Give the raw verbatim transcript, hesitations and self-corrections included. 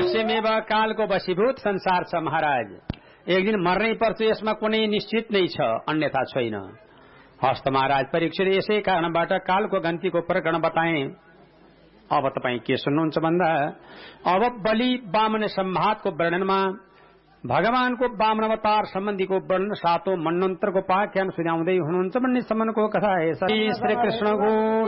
अवश्यमेव कालको वशीभूत संसार छ महाराज। एक दिन मर्नै पर्छ, यसमा कुनै निश्चित नै छ, अन्यथा छैन। हस्त महाराज परीक्षित यसै कारणबाट कालको गन्तीको प्रकरण बताए। अब तपाईँ के सुन्नुहुन्छ भन्दा अब बलि वामन संवादको वर्णनमा भगवानको वामन अवतार सम्बन्धीको वर्णन सातौं मन्वन्तरको उपाख्यान सुनाउँदै हुनुहुन्छ भन्ने सम्मको कथा है। श्री कृष्णको